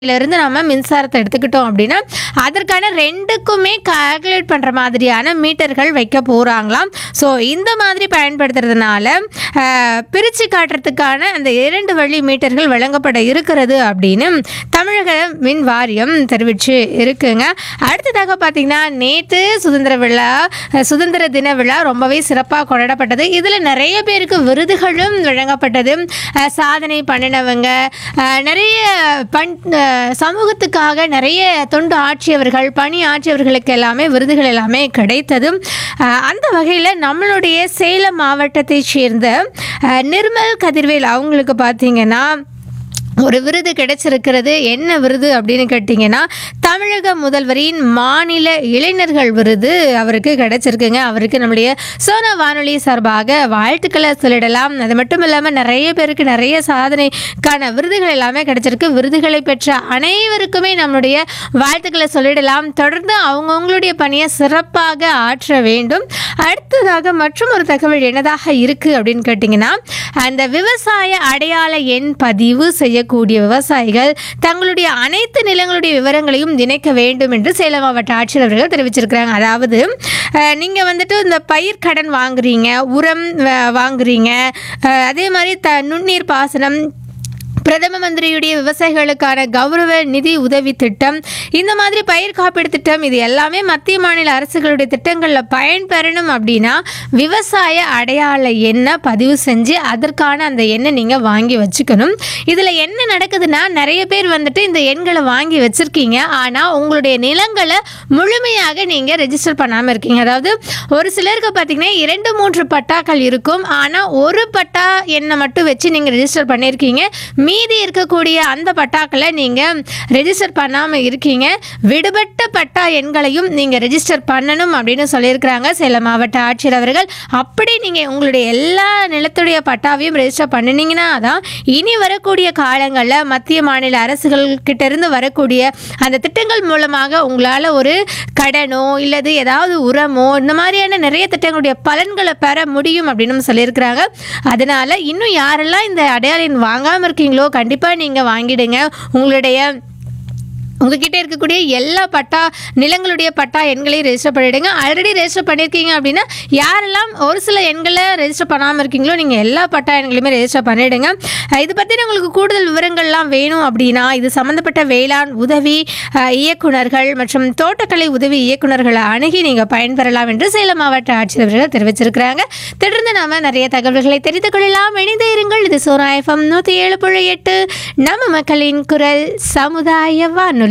இருந்து நம்ம மின்சாரத்தை எடுத்துக்கிட்டோம் அப்படின்னா அதற்கான ரெண்டுக்குமே கால்குலேட் பண்ணுற மாதிரியான மீட்டர்கள் வைக்க போகிறாங்களாம். ஸோ இந்த மாதிரி பயன்படுத்துறதுனால பிரித்து காட்டுறதுக்கான அந்த 2 வழி மீட்டர்கள் வழங்கப்பட இருக்கிறது அப்படின்னு தமிழக மின் வாரியம் தெரிவித்து இருக்குங்க. அடுத்ததாக பார்த்தீங்கன்னா நேற்று சுதந்திர தின விழா ரொம்பவே சிறப்பாக கொண்டாடப்பட்டது. இதில் நிறைய பேருக்கு விருதுகளும் வழங்கப்பட்டது. சாதனை பண்ணினவங்க நிறைய சமூகத்துக்காக நிறைய தொண்டு ஆற்றியவர்கள் பணி ஆற்றியவர்களுக்கு எல்லாமே விருதுகள் எல்லாமே கிடைத்தது. அந்த வகையில் நம்மளுடைய சேலம் மாவட்டத்தை சேர்ந்த நிர்மல் கதிர்வேல் அவங்களுக்கு பார்த்தீங்கன்னா ஒரு விருது கிடைச்சிருக்கிறது. என்ன விருது அப்படின்னு கேட்டிங்கன்னா தமிழக முதல்வரின் மாநில இளைஞர்கள் விருது அவருக்கு கிடைச்சிருக்குங்க. அவருக்கு நம்முடைய சோனா வானொலி சார்பாக வாழ்த்துக்களை சொல்லிடலாம். அது மட்டும் இல்லாமல் நிறைய பேருக்கு நிறைய சாதனைக்கான விருதுகள் எல்லாமே கிடைச்சிருக்கு. விருதுகளை பெற்ற அனைவருக்குமே நம்மளுடைய வாழ்த்துக்களை சொல்லிடலாம். தொடர்ந்து அவங்கவுங்களுடைய பணியை சிறப்பாக ஆற்ற வேண்டும். அடுத்ததாக மற்றும் ஒரு தகவல் என்னதாக இருக்குது அப்படின்னு கேட்டிங்கன்னா அந்த விவசாய அடையாள எண் பதிவு செய்யக்கூடிய விவசாயிகள் தங்களுடைய அனைத்து நிலங்களுடைய விவரங்களையும் இணைக்க வேண்டும் என்று சேலம் மாவட்ட ஆட்சியர் அவர்கள் தெரிவிச்சிருக்கிறாங்க. அதாவது நீங்கள் வந்துட்டு இந்த பயிர் கடன் வாங்குறீங்க, உரம் வாங்குறீங்க, அதே மாதிரி நுண்ணீர் பாசனம், பிரதம மந்திரியுடைய விவசாயிகளுக்கான கௌரவ நிதி உதவி திட்டம், இந்த மாதிரி பயிர் காப்பீடு திட்டம், இது எல்லாமே மத்திய மாநில அரசுகளுடைய திட்டங்களில் பயன்பெறணும் அப்படின்னா விவசாய அடையாள எண்ணை பதிவு செஞ்சு அதற்கான அந்த எண்ணை நீங்கள் வாங்கி வச்சுக்கணும். இதில் என்ன நடக்குதுன்னா நிறைய பேர் வந்துட்டு இந்த எண்களை வாங்கி வச்சுருக்கீங்க, ஆனால் உங்களுடைய நிலங்களை முழுமையாக நீங்கள் ரெஜிஸ்டர் பண்ணாமல் இருக்கீங்க. அதாவது ஒரு சிலருக்கு பார்த்தீங்கன்னா 2-3 பட்டாக்கள் இருக்கும், ஆனால் ஒரு பட்டா எண்ணை மட்டும் வச்சு நீங்கள் ரெஜிஸ்டர் பண்ணியிருக்கீங்க. மீதி இருக்கக்கூடிய அந்த பட்டாக்களை நீங்கள் ரெஜிஸ்டர் பண்ணாமல் இருக்கீங்க. விடுபட்ட பட்டா எண்களையும் நீங்கள் ரெஜிஸ்டர் பண்ணணும் அப்படின்னு சொல்லியிருக்கிறாங்க சேலம் மாவட்ட ஆட்சியர் அவர்கள். அப்படி நீங்கள் உங்களுடைய எல்லா நிலத்துடைய பட்டாவையும் ரெஜிஸ்டர் பண்ணினீங்கன்னா தான் இனி வரக்கூடிய காலங்களில் மத்திய மாநில அரசுகள் கிட்ட இருந்து வரக்கூடிய அந்த திட்டங்கள் மூலமாக உங்களால் ஒரு கடனோ இல்லது ஏதாவது உரமோ இந்த மாதிரியான நிறைய திட்டங்களுடைய பலன்களை பெற முடியும் அப்படின்னு சொல்லியிருக்கிறாங்க. அதனால் இன்னும் யாரெல்லாம் இந்த அடையாள எண் வாங்காமல் இருக்கீங்களோ கண்டிப்பாக நீங்கள் வாங்கிடுங்க. உங்ககிட்ட இருக்கக்கூடிய எல்லா நிலங்களுடைய பட்டா எண்களையும் ரெஜிஸ்டர் பண்ணிவிடுங்க. ஆல்ரெடி ரெஜிஸ்டர் பண்ணியிருக்கீங்க அப்படின்னா யாரெல்லாம் ஒரு சில எண்களை ரெஜிஸ்டர் பண்ணாமல் இருக்கீங்களோ நீங்கள் எல்லா பட்டா எண்களையுமே ரெஜிஸ்டர் பண்ணிவிடுங்க. இது பற்றி உங்களுக்கு கூடுதல் விவரங்கள்லாம் வேணும் அப்படின்னா இது சம்மந்தப்பட்ட வேளாண் உதவி இயக்குநர்கள் மற்றும் தோட்டக்கலை உதவி இயக்குநர்களை அணுகி நீங்கள் பயன்பெறலாம் என்று சேலம் மாவட்ட ஆட்சியர்கள் தெரிவிச்சிருக்கிறாங்க. தொடர்ந்து நாம் நிறைய தகவல்களை தெரிந்து கொள்ளலாம். இணைந்தே இருங்கள். இது சோனா FM 107.8 நம்ம மக்களின் குரல் சமுதாய வானொலி.